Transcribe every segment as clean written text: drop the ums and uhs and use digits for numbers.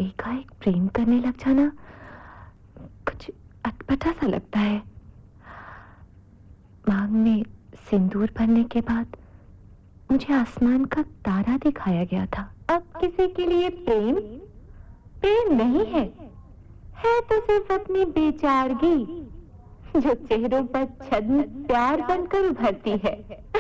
एकाएक प्रेम करने लग जाना कुछ अटपटा सा लगता है। मांग में सिंदूर भरने के बाद मुझे आसमान का तारा दिखाया गया था। अब किसी के लिए प्रेम प्रेम नहीं है, है तो सिर्फ अपनी बेचारगी जो चेहरों पर छद्म प्यार बनकर उभरती है।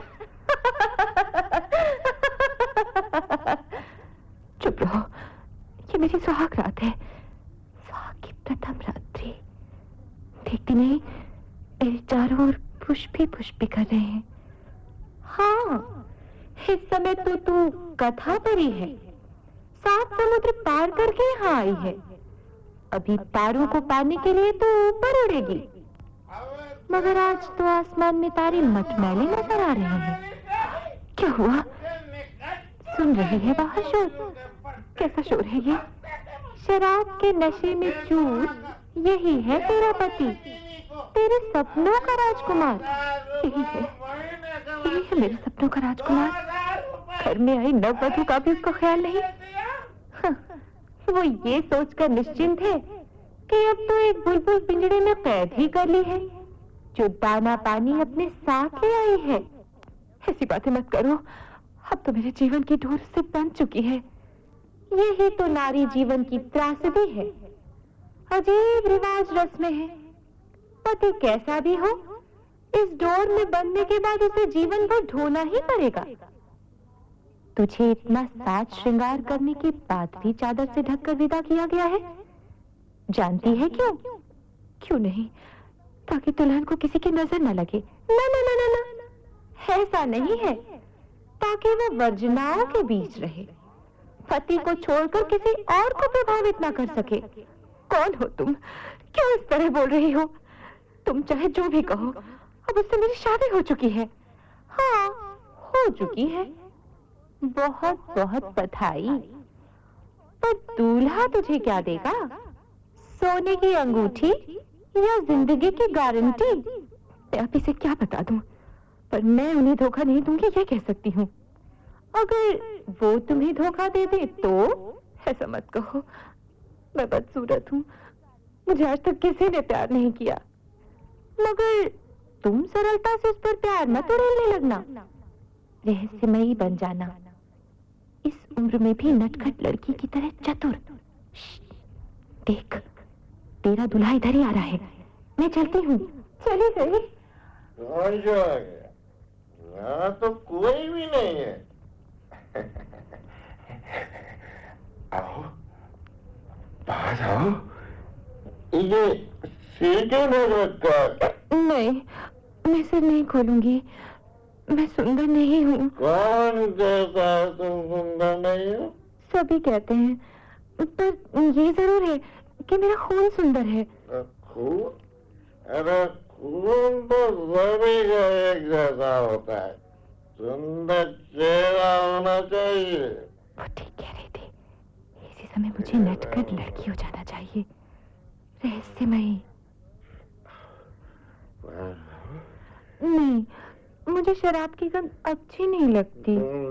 चुप रहो, ये मेरी सुहाग रात है, सुहाग की प्रथम रात्रि। देखती नहीं, मेरे चारों ओर पुष्प ही पुष्प बिखर रहे हैं। हाँ, इस समय तो तू कथा परी है, 7 समुद्र पार करके यहाँ आई है। अभी तारों को पाने के लिए तो ऊपर उड़ेगी, मगर आज तो आसमान में तारे मटमैले नजर आ रहे हैं। क्या हुआ? सुन रही है बाहर शोर? कैसा शोर है ये? शराब के नशे में चूर यही है तेरा पति, तेरे सपनों का राजकुमार। यही है मेरे सपनों का राजकुमार। घर में आई नववधू का भी उसको ख्याल नहीं। वो ये सोचकर निश्चिंत है कि अब तो एक बुलबुल पिंजरे में कैद ही कर ली है, जो दाना पानी अपने साथ ले आई है। ऐसी बातें मत करो, अब तो मेरे जीवन की डोर से बंध चुकी है। यही तो नारी जीवन की त्रासदी है। अजीब रिवाज रस्में हैं। पति कैसा भी हो, इस डोर में बंधने के बाद उसे जीवन भर ढोना ही पड़ेगा। तुझे इतना साज श्रृंगार करने के बाद भी चादर से ढककर विदा किया गया है। जानती है क्यों? क्यों नहीं? ताकि दुल्हन को किसी की नजर न लगे। ना ना ना ना ना, ऐसा नहीं है, ताकि वो वर्जनाओं के बीच रहे, पति को छोड़कर किसी और को प्रभावित ना कर सके। कौन हो तुम? क्यों इस तरह बोल रही हो? तुम चाहे जो भी कहो, अब उससे मेरी शादी हो चुकी है। हाँ, हो चुकी है। बहुत बहुत बधाई। पर दूल्हा तुझे क्या देगा? सोने की अंगूठी या जिंदगी की गारंटी? मैं आप इसे क्या बता दूं, पर मैं उन्हें धोखा नहीं दूंगी, ये कह सकती हूँ। अगर वो तुम्हें धोखा दे दे तो ऐसा मत कहो, मैं बदसूरत हूँ, मुझे आज तक किसी ने प्यार नहीं किया। मगर तुम सरलता से उस पर प्यार मत उड़ेलने लगना, रहस्यमयी बन जाना। इस उम्र में भी नटखट लड़की की तरह चतुर। देख, तेरा दूल्हा इधर ही आ रहा है। मैं चलती हूँ। चली गई? कौन जो आ गया? यहाँ तो कोई भी नहीं है। आओ, बाहर आओ। ये सिर क्यों नहीं रखा? नहीं, मैं सिर नहीं खोलूंगी, मैं सुंदर नहीं हूँ। कौन कहता है तुम सुंदर नहीं हो? सभी कहते हैं, पर ये जरूर है कि मेरा खून सुंदर है। खून? अरे खून तो सभी का एक जैसा होता है, सुंदर चेहरा होना चाहिए। वो ठीक कह रही थी, इसी समय मुझे नटखट लड़की हो जाना चाहिए, रहस्यमयी। नहीं, मुझे शराब की गंध अच्छी नहीं लगती।